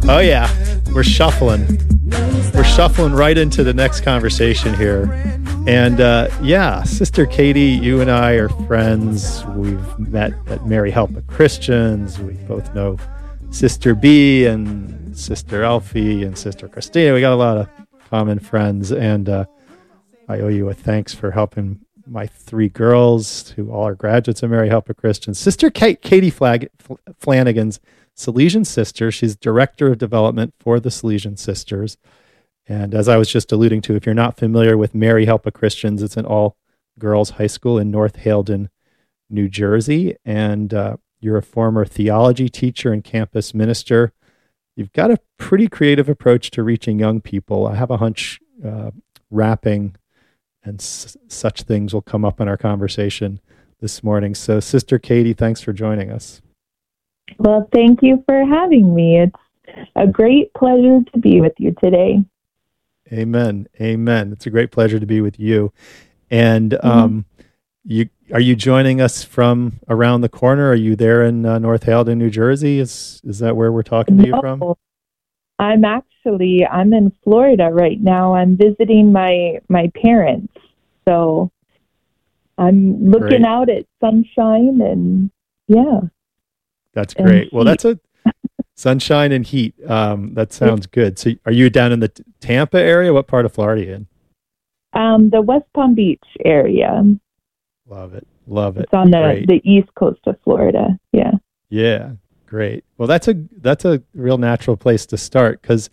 Oh yeah, we're shuffling. We're shuffling right into the next conversation here. And yeah, Sister Katie, you and I are friends. We've met at Mary Help of Christians. We both know Sister B and Sister Elfie and Sister Christina. We got a lot of common friends. And I owe you a thanks for helping my three girls, who all are graduates of Mary Help of Christians. Sister Katie Flanagan's Salesian sister. She's director of development for the Salesian Sisters. And as I was just alluding to, if you're not familiar with Mary Help of Christians, it's an all-girls high school in North Haledon, New Jersey. And you're a former theology teacher and campus minister. You've got a pretty creative approach to reaching young people. I have a hunch rapping and such things will come up in our conversation this morning. So, Sister Katie, thanks for joining us. Well, thank you for having me. It's a great pleasure to be with you today. Amen. Amen. It's a great pleasure to be with you. And are you joining us from around the corner? Are you there in North Haledon, New Jersey? Is that where we're talking to you from? I'm in Florida right now. I'm visiting my parents. So I'm looking out at sunshine and yeah. That's great. Well, that's a sunshine and heat. That sounds good. So are you down in the Tampa area? What part of Florida are you in? The West Palm Beach area. Love it. Love it. It's on the east coast of Florida. Yeah. Yeah. Great. Well, that's a real natural place to start because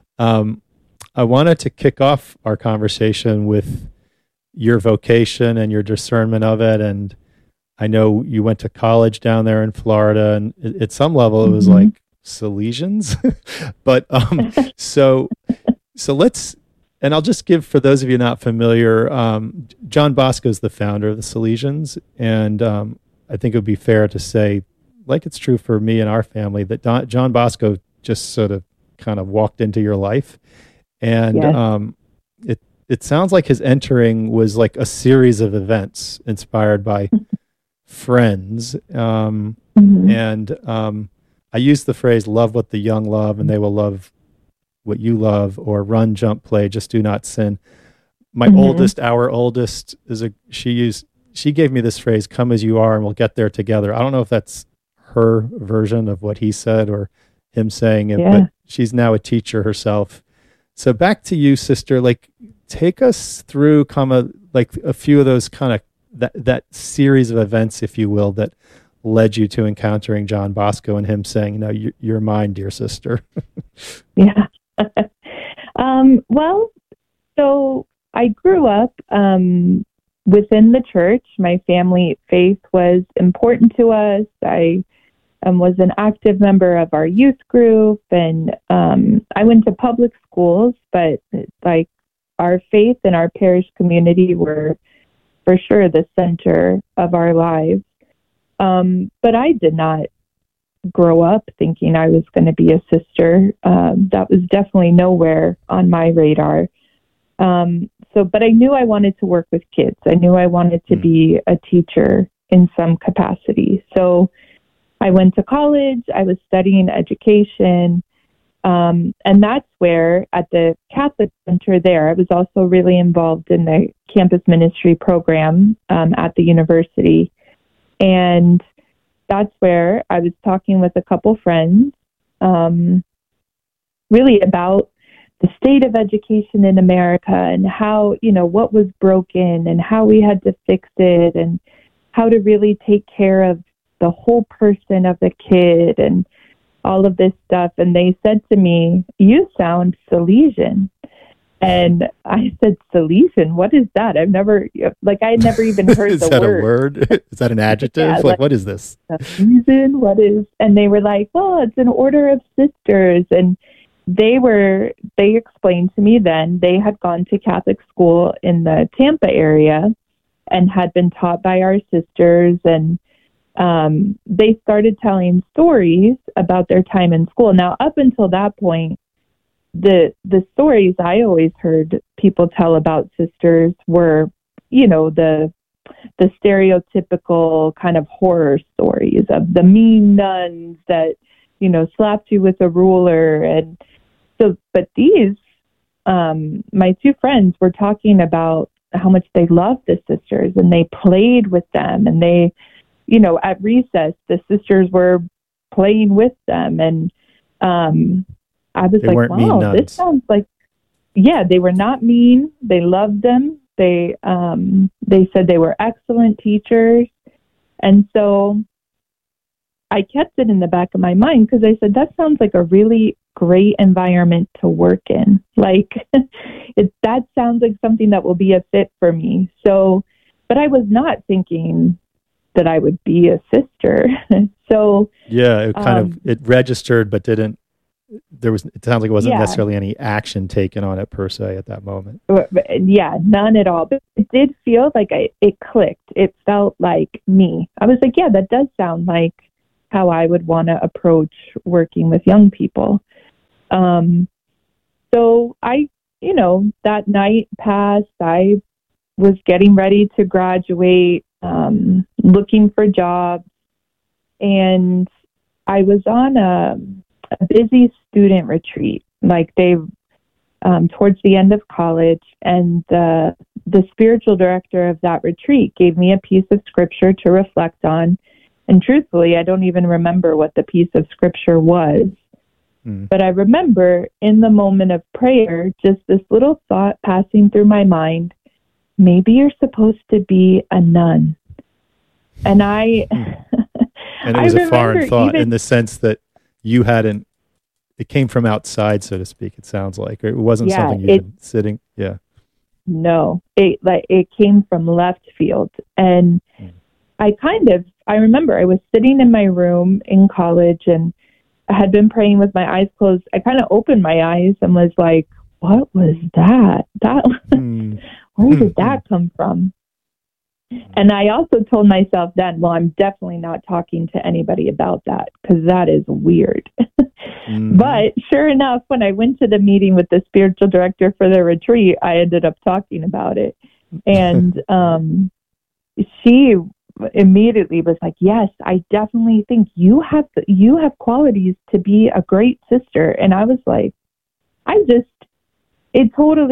I wanted to kick off our conversation with your vocation and your discernment of it. And I know you went to college down there in Florida, and at some level it was like Salesians. But so let's, and I'll just give, for those of you not familiar, John Bosco is the founder of the Salesians, and I think it would be fair to say, like it's true for me and our family, that John Bosco just sort of kind of walked into your life. And yes. It sounds like his entering was like a series of events inspired by friends. And I use the phrase, love what the young love and they will love what you love, or run, jump, play, just do not sin. My our oldest she gave me this phrase, come as you are and we'll get there together. I don't know if that's her version of what he said or him saying it, but she's now a teacher herself. So back to you, sister, like take us through like a few of those kind of that series of events, if you will, that led you to encountering John Bosco and him saying, no, you're mine, dear sister. Yeah. Well, so I grew up within the church. My family faith was important to us. I was an active member of our youth group, and I went to public schools, but like our faith and our parish community were for sure the center of our lives. But I did not grow up thinking I was going to be a sister. That was definitely nowhere on my radar. But I knew I wanted to work with kids. I knew I wanted to be a teacher in some capacity. So I went to college. I was studying education. And that's where, at the Catholic Center there, I was also really involved in the campus ministry program at the university. And that's where I was talking with a couple friends really about the state of education in America and how, what was broken and how we had to fix it and how to really take care of the whole person of the kid and all of this stuff. And they said to me, you sound Salesian. And I said, Salesian? What is that? I had never even heard the word. Is that a word? Is that an adjective? Yeah, like, what is this? Salesian? What is? And they were like, well, it's an order of sisters. And they explained to me then they had gone to Catholic school in the Tampa area and had been taught by our sisters. And they started telling stories about their time in school. Now, up until that point, the stories I always heard people tell about sisters were, the stereotypical kind of horror stories of the mean nuns that, slapped you with a ruler. And so, but these, my two friends were talking about how much they loved the sisters and they played with them. And they, at recess, the sisters were playing with them. And I was like, wow, this sounds like, they were not mean. They loved them. They said they were excellent teachers. And so I kept it in the back of my mind because I said, that sounds like a really great environment to work in. Like that sounds like something that will be a fit for me. So, but I was not thinking that I would be a sister. So yeah, it kind of, it registered, but it sounds like it wasn't necessarily any action taken on it per se at that moment. Yeah, none at all. But it did feel like it clicked. It felt like me. I was like, yeah, that does sound like how I would want to approach working with young people. So I, that night passed. I was getting ready to graduate, looking for jobs, and I was on a busy student retreat, like towards the end of college, and the spiritual director of that retreat gave me a piece of scripture to reflect on. And truthfully, I don't even remember what the piece of scripture was. But I remember in the moment of prayer, just this little thought passing through my mind, maybe you're supposed to be a nun. And and it was a foreign thought in the sense that it came from outside, so to speak, it sounds like. It wasn't something you've been sitting. Yeah. No, it came from left field. And I remember I was sitting in my room in college and I had been praying with my eyes closed. I kind of opened my eyes and was like, what was that? Where did that come from? And I also told myself then, well, I'm definitely not talking to anybody about that because that is weird. But sure enough, when I went to the meeting with the spiritual director for the retreat, I ended up talking about it. And she immediately was like, yes, I definitely think you have qualities to be a great sister. And I was like, it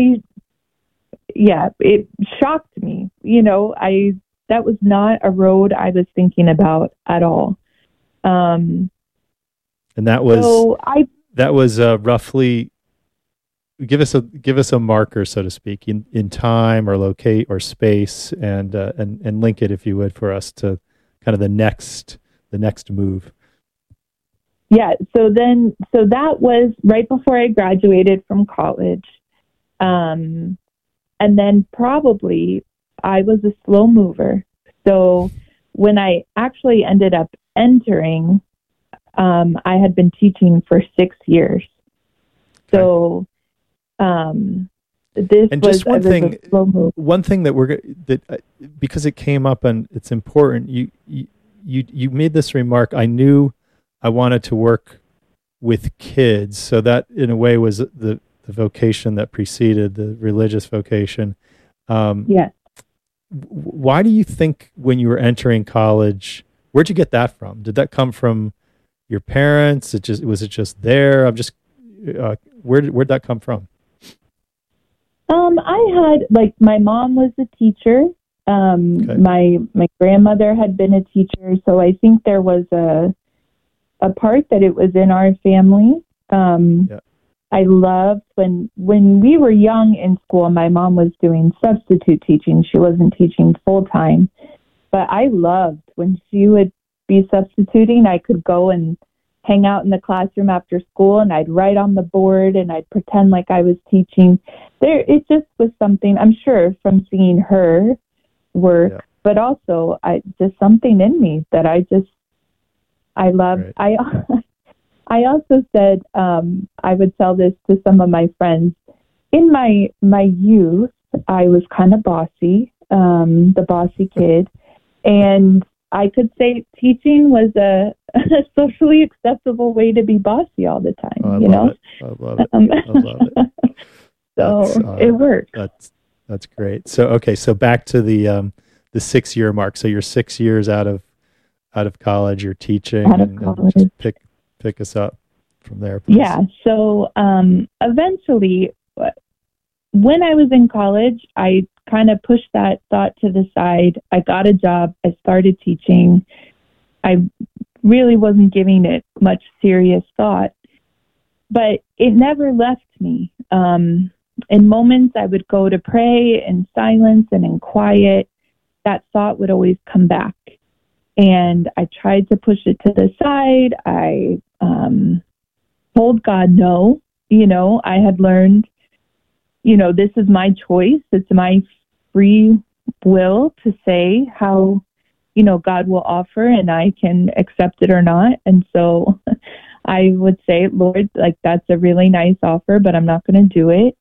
shocked me. That was not a road I was thinking about at all. And that was roughly, give us a marker, so to speak, in time or locate or space, and link it, if you would, for us to kind of the next move. Yeah. So that was right before I graduated from college. And then probably I was a slow mover. So when I actually ended up entering, I had been teaching for 6 years. So, this and was, just one thing, a slow move. One thing because it came up and it's important. You made this remark. I knew I wanted to work with kids. So that in a way was the vocation that preceded the religious vocation. Yes. Why do you think when you were entering college, where'd you get that from? Did that come from your parents? Was it just there? I'm just, where'd that come from? I had, my mom was a teacher. Okay. My grandmother had been a teacher. So I think there was a part that it was in our family. I loved when we were young in school, my mom was doing substitute teaching. She wasn't teaching full time, but I loved when she would be substituting. I could go and hang out in the classroom after school and I'd write on the board and I'd pretend like I was teaching. It just was something, I'm sure, from seeing her work, but also just something in me that I loved. Right. I also said, I would tell this to some of my friends. In my youth, I was kind of bossy, the bossy kid. And I could say teaching was a socially acceptable way to be bossy all the time. I love it. I love it. So it worked. That's great. So back to the 6 year mark. So you're 6 years out of college. You're teaching. Out of college. pick us up from there, please. Yeah. So eventually, when I was in college, I kind of pushed that thought to the side. I got a job. I started teaching. I really wasn't giving it much serious thought, but it never left me. In moments I would go to pray in silence and in quiet, that thought would always come back. And I tried to push it to the side. I told God no. I had learned, this is my choice. It's my free will to say how, God will offer, and I can accept it or not. And so I would say, Lord, that's a really nice offer, but I'm not going to do it.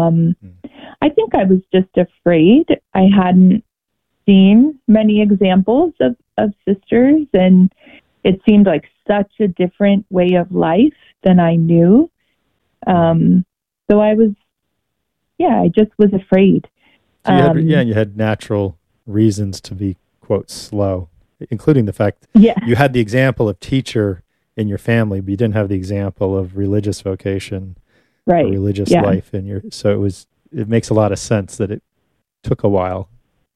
I think I was just afraid. I hadn't seen many examples of sisters, and it seemed like such a different way of life than I knew. So I just was afraid. So you had natural reasons to be, quote, slow, including the fact you had the example of teacher in your family, but you didn't have the example of religious vocation, or religious life in your. So it makes a lot of sense that it took a while.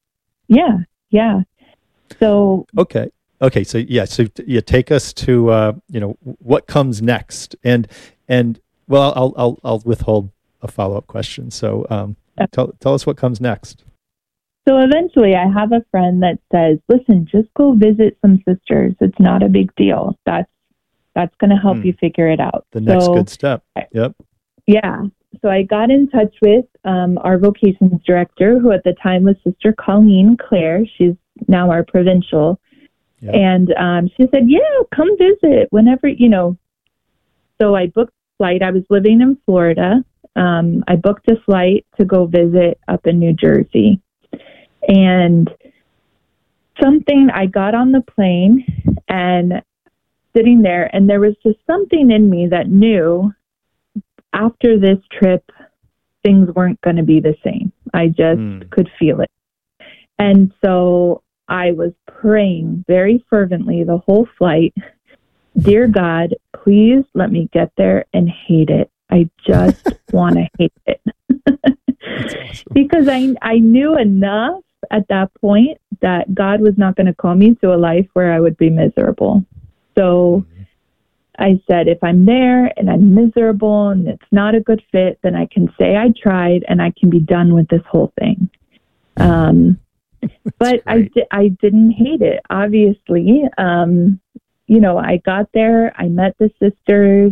Yeah. So okay. So you take us to what comes next, and well, I'll withhold a follow-up question. So tell us what comes next. So eventually I have a friend that says, listen, just go visit some sisters. It's not a big deal. That's going to help you figure it out. The next good step. Yep. Yeah. So I got in touch with our vocations director, who at the time was Sister Colleen Clare. She's now our provincial. Yep. And she said, come visit whenever, So I booked a flight. I was living in Florida. I booked a flight to go visit up in New Jersey. And I got on the plane and sitting there, and there was just something in me that knew after this trip, things weren't going to be the same. I just could feel it. And so I was praying very fervently the whole flight, dear God, please let me get there and hate it. I just want to hate it. That's awesome. Because I knew enough at that point that God was not going to call me to a life where I would be miserable. So I said, if I'm there and I'm miserable and it's not a good fit, then I can say I tried and I can be done with this whole thing. But I didn't hate it, obviously. I got there, I met the sisters.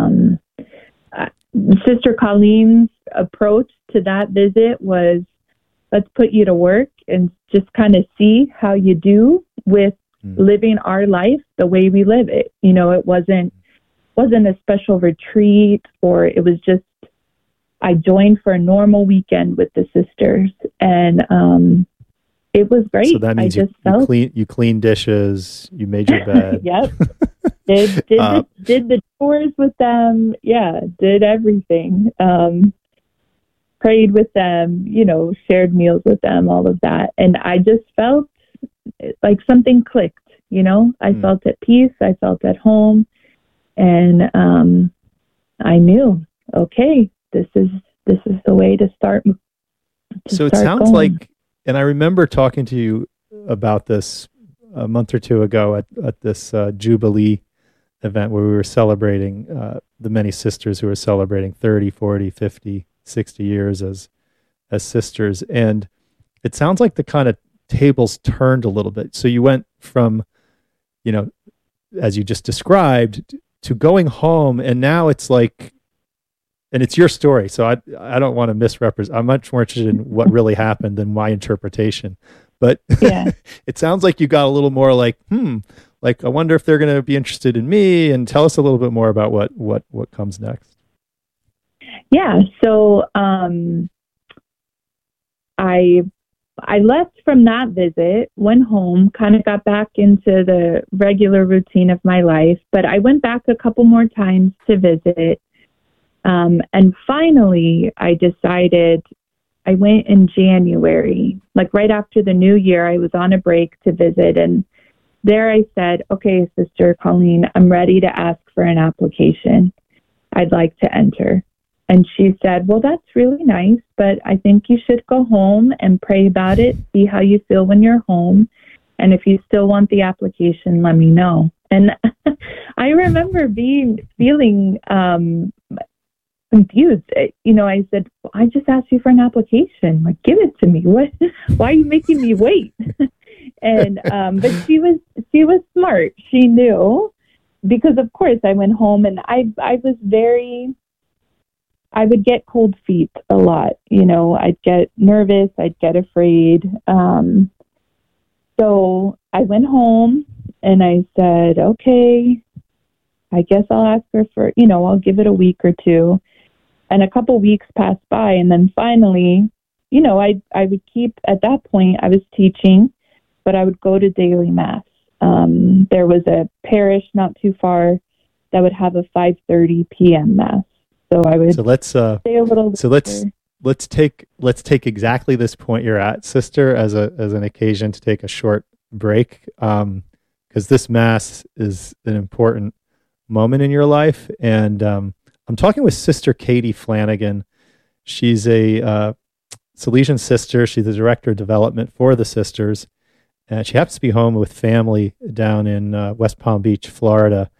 Sister Colleen's approach to that visit was, let's put you to work and just kind of see how you do with living our life the way we live it. It wasn't a special retreat, or it was just, I joined for a normal weekend with the sisters, and it was great. So that means you clean dishes, you made your bed. Yep. Did the chores with them. Yeah, did everything. Prayed with them, shared meals with them, all of that. And I just felt like something clicked, I felt at peace. I felt at home. And I knew, okay, this is the way to start. So it sounds like, and I remember talking to you about this a month or two ago at this Jubilee event where we were celebrating the many sisters who were celebrating 30, 40, 50, 60 years as sisters. And it sounds like the kind of tables turned a little bit. So you went from, as you just described, to going home, and now it's like, and it's your story, so I don't want to misrepresent. I'm much more interested in what really happened than my interpretation. But it sounds like you got a little more like, I wonder if they're going to be interested in me, and tell us a little bit more about what comes next. Yeah. So I left from that visit, went home, kind of got back into the regular routine of my life, but I went back a couple more times to visit. And finally, I decided, I went in January, like right after the new year. I was on a break to visit, and there I said, okay, Sister Colleen, I'm ready to ask for an application. I'd like to enter." And she said, "Well, that's really nice, but I think you should go home and pray about it, see how you feel when you're home. And if you still want the application, let me know." And I remember feeling confused. I said, "Well, I just asked you for an application. Like, give it to me. What? Why are you making me wait?" And but she was smart. She knew, because of course I went home and I would get cold feet a lot. I'd get nervous. I'd get afraid. So I went home and I said, "Okay, I guess I'll ask her for, I'll give it a week or two." And a couple weeks passed by. And then finally, I would keep, at that point, I was teaching, but I would go to daily mass. There was a parish not too far that would have a 5:30 p.m. mass. So I would stay a little bit. So let's take exactly this point you're at, sister, as an occasion to take a short break, because this mass is an important moment in your life. And I'm talking with Sister Katie Flanagan. She's a Salesian sister. She's the director of development for the sisters, and she happens to be home with family down in West Palm Beach, Florida.